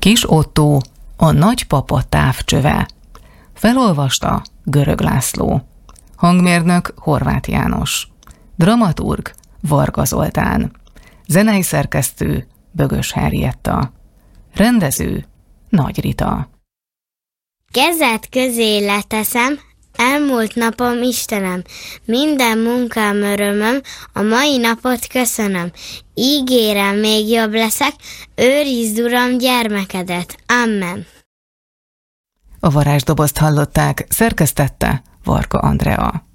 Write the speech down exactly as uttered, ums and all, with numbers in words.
Kis Ottó, a nagypapa távcsöve. Felolvasta Görög László. Hangmérnök Horváth János. Dramaturg Varga Zoltán. Zenei szerkesztő Bögös Henrietta. Rendező Nagy Rita. Kezed közé leteszem, elmúlt napom Istenem, minden munkám örömöm, a mai napot köszönöm. Ígérem, még jobb leszek, őrizd Uram gyermekedet. Amen. A varázsdobozt hallották, szerkesztette Varga Andrea.